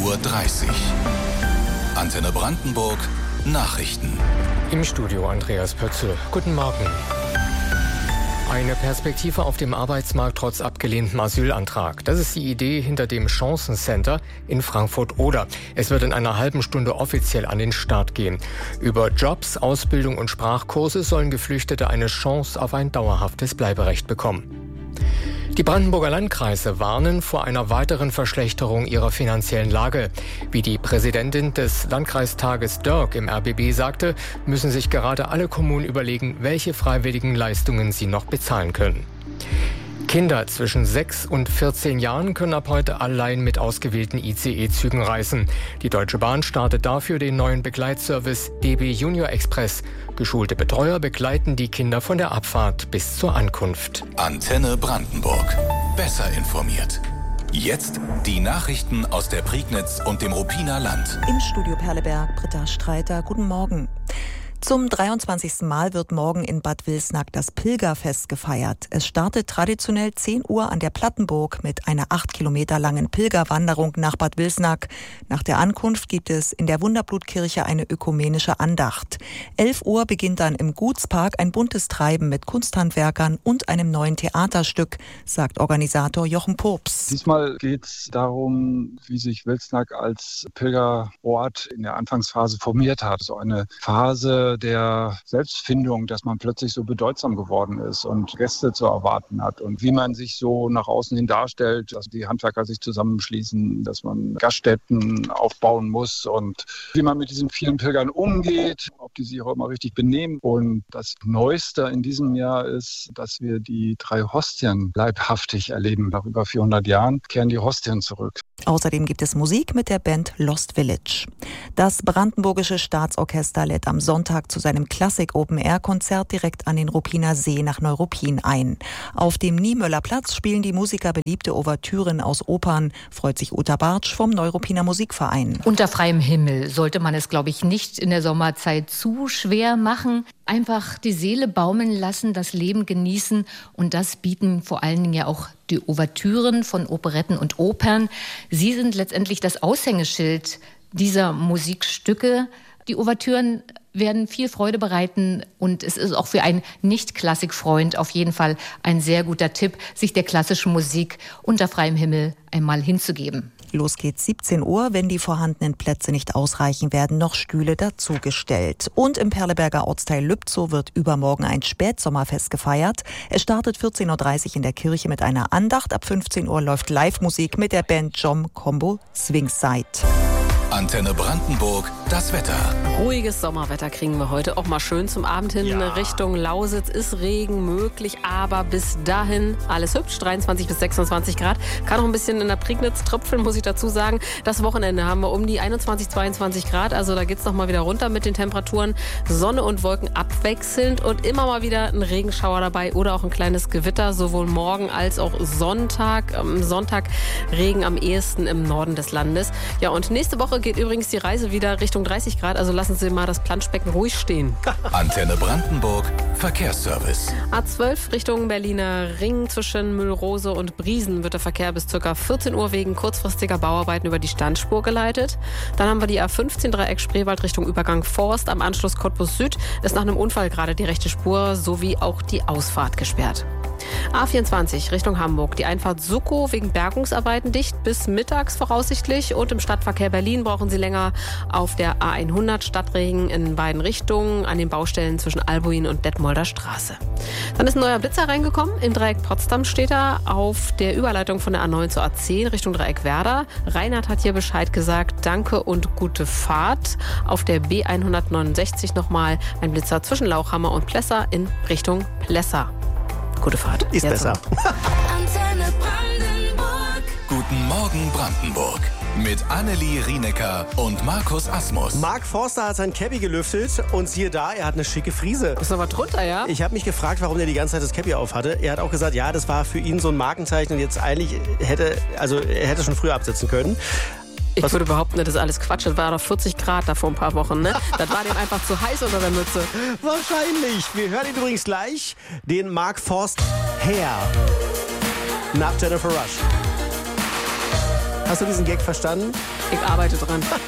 Uhr. Antenne Brandenburg, Nachrichten. Im Studio Andreas Pötzl. Guten Morgen. Eine Perspektive auf dem Arbeitsmarkt trotz abgelehntem Asylantrag. Das ist die Idee hinter dem Chancencenter in Frankfurt-Oder. Es wird in einer halben Stunde offiziell an den Start gehen. Über Jobs, Ausbildung und Sprachkurse sollen Geflüchtete eine Chance auf ein dauerhaftes Bleiberecht bekommen. Die Brandenburger Landkreise warnen vor einer weiteren Verschlechterung ihrer finanziellen Lage. Wie die Präsidentin des Landkreistages Dörk im RBB sagte, müssen sich gerade alle Kommunen überlegen, welche freiwilligen Leistungen sie noch bezahlen können. Kinder zwischen 6 und 14 Jahren können ab heute allein mit ausgewählten ICE-Zügen reisen. Die Deutsche Bahn startet dafür den neuen Begleitservice DB Junior Express. Geschulte Betreuer begleiten die Kinder von der Abfahrt bis zur Ankunft. Antenne Brandenburg. Besser informiert. Jetzt die Nachrichten aus der Prignitz und dem Ruppiner Land. Im Studio Perleberg, Britta Streiter. Guten Morgen. Zum 23. Mal wird morgen in Bad Wilsnack das Pilgerfest gefeiert. Es startet traditionell 10 Uhr an der Plattenburg mit einer 8 Kilometer langen Pilgerwanderung nach Bad Wilsnack. Nach der Ankunft gibt es in der Wunderblutkirche eine ökumenische Andacht. 11 Uhr beginnt dann im Gutspark ein buntes Treiben mit Kunsthandwerkern und einem neuen Theaterstück, sagt Organisator Jochen Purps. Diesmal geht es darum, wie sich Wilsnack als Pilgerort in der Anfangsphase formiert hat. So eine Phase der Selbstfindung, dass man plötzlich so bedeutsam geworden ist und Gäste zu erwarten hat und wie man sich so nach außen hin darstellt, dass die Handwerker sich zusammenschließen, dass man Gaststätten aufbauen muss und wie man mit diesen vielen Pilgern umgeht, ob die sich auch immer richtig benehmen. Und das Neueste in diesem Jahr ist, dass wir die 3 Hostien leibhaftig erleben. Nach über 400 Jahren kehren die Hostien zurück. Außerdem gibt es Musik mit der Band Lost Village. Das Brandenburgische Staatsorchester lädt am Sonntag zu seinem Klassik-Open-Air-Konzert direkt an den Ruppiner See nach Neuruppin ein. Auf dem Niemöller Platz spielen die Musiker beliebte Ouvertüren aus Opern, freut sich Uta Bartsch vom Neuruppiner Musikverein. Unter freiem Himmel sollte man es, glaube ich, nicht in der Sommerzeit zu schwer machen. Einfach die Seele baumeln lassen, das Leben genießen. Und das bieten vor allen Dingen ja auch die Ouvertüren von Operetten und Opern. Sie sind letztendlich das Aushängeschild dieser Musikstücke. Die Ouvertüren werden viel Freude bereiten und es ist auch für einen Nicht-Klassik-Freund auf jeden Fall ein sehr guter Tipp, sich der klassischen Musik unter freiem Himmel einmal hinzugeben. Los geht's 17 Uhr. Wenn die vorhandenen Plätze nicht ausreichen, werden noch Stühle dazugestellt. Und im Perleberger Ortsteil Lübzow wird übermorgen ein Spätsommerfest gefeiert. Es startet 14.30 Uhr in der Kirche mit einer Andacht. Ab 15 Uhr läuft Live-Musik mit der Band Jom Combo Swingside. Antenne Brandenburg, das Wetter. Ruhiges Sommerwetter kriegen wir heute auch mal schön zum Abend hin. Ja. Richtung Lausitz ist Regen möglich, aber bis dahin alles hübsch, 23 bis 26 Grad. Kann auch ein bisschen in der Prignitz tröpfeln, muss ich dazu sagen. Das Wochenende haben wir um die 21, 22 Grad, also da geht's noch mal wieder runter mit den Temperaturen. Sonne und Wolken abwechselnd und immer mal wieder ein Regenschauer dabei oder auch ein kleines Gewitter, sowohl morgen als auch Sonntag. Am Sonntag Regen am ehesten im Norden des Landes. Ja, und nächste Woche geht übrigens die Reise wieder Richtung 30 Grad, also lassen Sie mal das Planschbecken ruhig stehen. Antenne Brandenburg, Verkehrsservice. A12 Richtung Berliner Ring zwischen Müllrose und Briesen wird der Verkehr bis ca. 14 Uhr wegen kurzfristiger Bauarbeiten über die Standspur geleitet. Dann haben wir die A15 Dreieck Spreewald Richtung Übergang Forst. Am Anschluss Cottbus Süd ist nach einem Unfall gerade die rechte Spur sowie auch die Ausfahrt gesperrt. A24 Richtung Hamburg. Die Einfahrt Suckow wegen Bergungsarbeiten dicht bis mittags voraussichtlich. Und im Stadtverkehr Berlin brauchen Sie länger auf der A100 Stadtring in beiden Richtungen an den Baustellen zwischen Albuin und Detmolder Straße. Dann ist ein neuer Blitzer reingekommen. Im Dreieck Potsdam steht er auf der Überleitung von der A9 zur A10 Richtung Dreieck Werder. Reinhard hat hier Bescheid gesagt. Danke und gute Fahrt. Auf der B169 nochmal ein Blitzer zwischen Lauchhammer und Plessa in Richtung Plessa. Gute Fahrt. Ist jetzt besser. Antenne Brandenburg. Guten Morgen Brandenburg. Mit Annelie Rienecker und Markus Asmus. Mark Forster hat sein Cappy gelüftet und siehe da, er hat eine schicke Frise. Ist noch was drunter, ja? Ich habe mich gefragt, warum der die ganze Zeit das Cappy auf hatte. Er hat auch gesagt, ja, das war für ihn so ein Markenzeichen und jetzt eigentlich er hätte schon früher absetzen können. Ich würde behaupten, das ist alles Quatsch. Das war doch 40 Grad da vor ein paar Wochen, ne? Das war dem einfach zu heiß unter der Mütze. Wahrscheinlich. Wir hören ihn übrigens gleich, den Mark Forst Hair. Nach Jennifer Rush. Hast du diesen Gag verstanden? Ich arbeite dran.